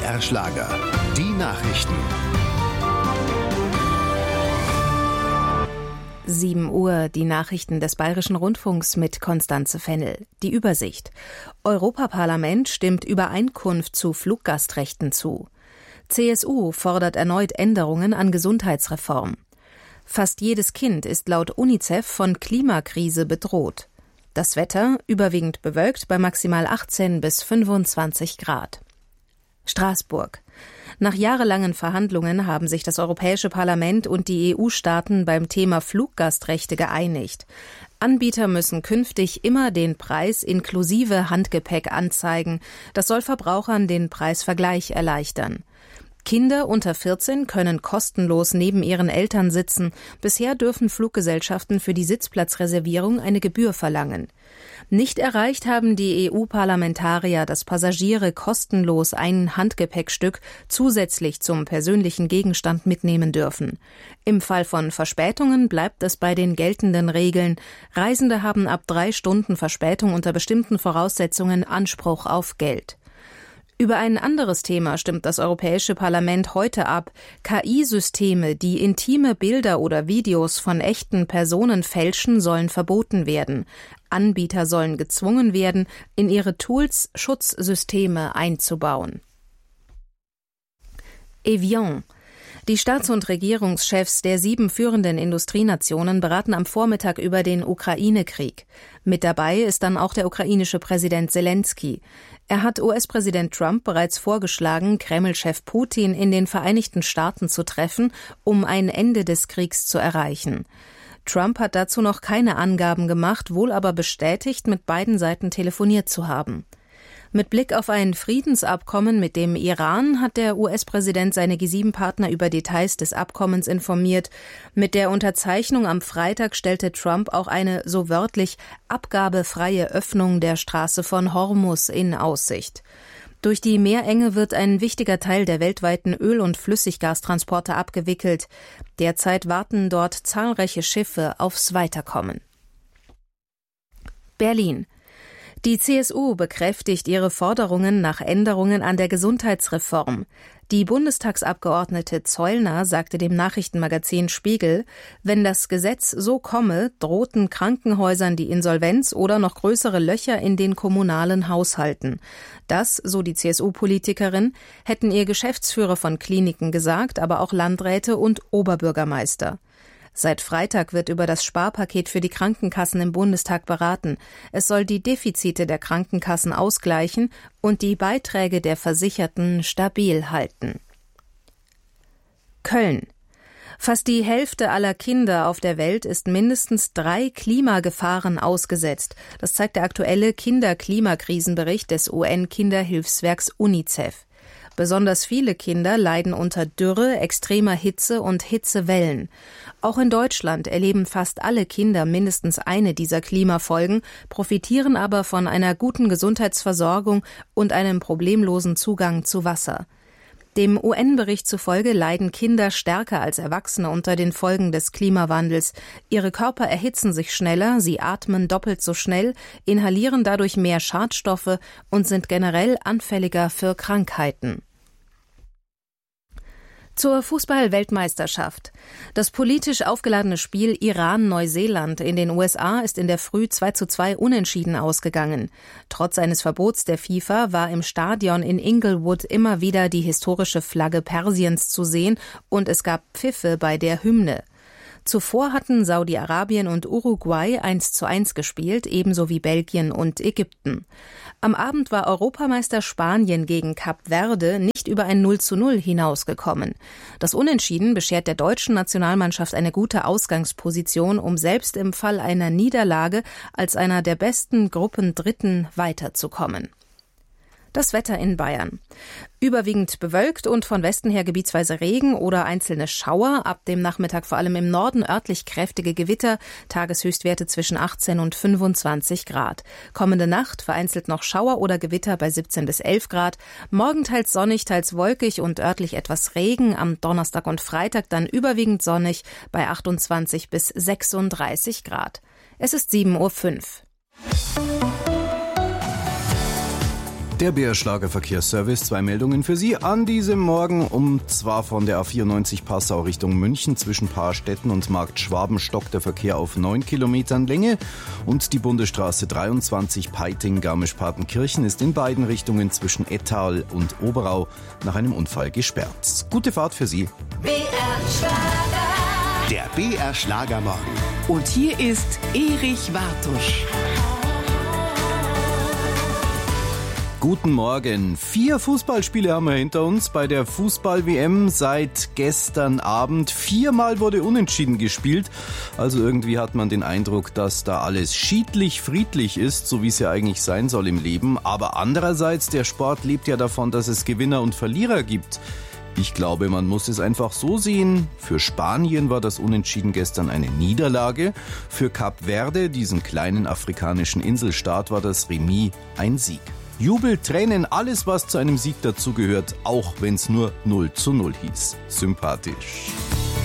BR Schlager. Die Nachrichten. 7 Uhr, die Nachrichten des Bayerischen Rundfunks mit Konstanze Fennel. Die Übersicht. Europaparlament stimmt Übereinkunft zu Fluggastrechten zu. CSU fordert erneut Änderungen an Gesundheitsreform. Fast jedes Kind ist laut UNICEF von Klimakrise bedroht. Das Wetter überwiegend bewölkt bei maximal 18 bis 25 Grad. Straßburg. Nach jahrelangen Verhandlungen haben sich das Europäische Parlament und die EU-Staaten beim Thema Fluggastrechte geeinigt. Anbieter müssen künftig immer den Preis inklusive Handgepäck anzeigen. Das soll Verbrauchern den Preisvergleich erleichtern. Kinder unter 14 können kostenlos neben ihren Eltern sitzen. Bisher dürfen Fluggesellschaften für die Sitzplatzreservierung eine Gebühr verlangen. Nicht erreicht haben die EU-Parlamentarier, dass Passagiere kostenlos ein Handgepäckstück zusätzlich zum persönlichen Gegenstand mitnehmen dürfen. Im Fall von Verspätungen bleibt es bei den geltenden Regeln. Reisende haben ab 3 Stunden Verspätung unter bestimmten Voraussetzungen Anspruch auf Geld. Über ein anderes Thema stimmt das Europäische Parlament heute ab. KI-Systeme, die intime Bilder oder Videos von echten Personen fälschen, sollen verboten werden. Anbieter sollen gezwungen werden, in ihre Tools Schutzsysteme einzubauen. Evian. Die Staats- und Regierungschefs der 7 führenden Industrienationen beraten am Vormittag über den Ukraine-Krieg. Mit dabei ist dann auch der ukrainische Präsident Selenskyj. Er hat US-Präsident Trump bereits vorgeschlagen, Kreml-Chef Putin in den Vereinigten Staaten zu treffen, um ein Ende des Kriegs zu erreichen. Trump hat dazu noch keine Angaben gemacht, wohl aber bestätigt, mit beiden Seiten telefoniert zu haben. Mit Blick auf ein Friedensabkommen mit dem Iran hat der US-Präsident seine G7-Partner über Details des Abkommens informiert. Mit der Unterzeichnung am Freitag stellte Trump auch eine, so wörtlich, abgabefreie Öffnung der Straße von Hormuz in Aussicht. Durch die Meerenge wird ein wichtiger Teil der weltweiten Öl- und Flüssiggastransporte abgewickelt. Derzeit warten dort zahlreiche Schiffe aufs Weiterkommen. Berlin. Die CSU bekräftigt ihre Forderungen nach Änderungen an der Gesundheitsreform. Die Bundestagsabgeordnete Zollner sagte dem Nachrichtenmagazin Spiegel, wenn das Gesetz so komme, drohten Krankenhäusern die Insolvenz oder noch größere Löcher in den kommunalen Haushalten. Das, so die CSU-Politikerin, hätten ihr Geschäftsführer von Kliniken gesagt, aber auch Landräte und Oberbürgermeister. Seit Freitag wird über das Sparpaket für die Krankenkassen im Bundestag beraten. Es soll die Defizite der Krankenkassen ausgleichen und die Beiträge der Versicherten stabil halten. Köln. Fast die Hälfte aller Kinder auf der Welt ist mindestens 3 Klimagefahren ausgesetzt. Das zeigt der aktuelle Kinderklimakrisenbericht des UN-Kinderhilfswerks UNICEF. Besonders viele Kinder leiden unter Dürre, extremer Hitze und Hitzewellen. Auch in Deutschland erleben fast alle Kinder mindestens eine dieser Klimafolgen, profitieren aber von einer guten Gesundheitsversorgung und einem problemlosen Zugang zu Wasser. Dem UN-Bericht zufolge leiden Kinder stärker als Erwachsene unter den Folgen des Klimawandels. Ihre Körper erhitzen sich schneller, sie atmen doppelt so schnell, inhalieren dadurch mehr Schadstoffe und sind generell anfälliger für Krankheiten. Zur Fußball-Weltmeisterschaft. Das politisch aufgeladene Spiel Iran-Neuseeland in den USA ist in der Früh 2:2 unentschieden ausgegangen. Trotz eines Verbots der FIFA war im Stadion in Inglewood immer wieder die historische Flagge Persiens zu sehen und es gab Pfiffe bei der Hymne. Zuvor hatten Saudi-Arabien und Uruguay 1:1 gespielt, ebenso wie Belgien und Ägypten. Am Abend war Europameister Spanien gegen Kap Verde nicht über ein 0:0 hinausgekommen. Das Unentschieden beschert der deutschen Nationalmannschaft eine gute Ausgangsposition, um selbst im Fall einer Niederlage als einer der besten Gruppendritten weiterzukommen. Das Wetter in Bayern. Überwiegend bewölkt und von Westen her gebietsweise Regen oder einzelne Schauer. Ab dem Nachmittag vor allem im Norden örtlich kräftige Gewitter. Tageshöchstwerte zwischen 18 und 25 Grad. Kommende Nacht vereinzelt noch Schauer oder Gewitter bei 17 bis 11 Grad. Morgen teils sonnig, teils wolkig und örtlich etwas Regen. Am Donnerstag und Freitag dann überwiegend sonnig bei 28 bis 36 Grad. Es ist 7:05 Uhr. Der BR-Schlager Verkehrsservice, 2 Meldungen für Sie an diesem Morgen. Und zwar von der A94 Passau Richtung München zwischen Paarstetten und Markt Schwaben stockt der Verkehr auf 9 Kilometern Länge. Und die Bundesstraße 23 Peiting-Garmisch-Partenkirchen ist in beiden Richtungen zwischen Ettal und Oberau nach einem Unfall gesperrt. Gute Fahrt für Sie. BR-Schlager. Der BR-Schlagermorgen. Und hier ist Erich Wartusch. Guten Morgen. 4 Fußballspiele haben wir hinter uns bei der Fußball-WM seit gestern Abend. 4-mal wurde unentschieden gespielt. Also irgendwie hat man den Eindruck, dass da alles schiedlich, friedlich ist, so wie es ja eigentlich sein soll im Leben. Aber andererseits, der Sport lebt ja davon, dass es Gewinner und Verlierer gibt. Ich glaube, man muss es einfach so sehen. Für Spanien war das Unentschieden gestern eine Niederlage. Für Kap Verde, diesen kleinen afrikanischen Inselstaat, war das Remis ein Sieg. Jubel, Tränen, alles was zu einem Sieg dazugehört, auch wenn es nur 0:0 hieß. Sympathisch.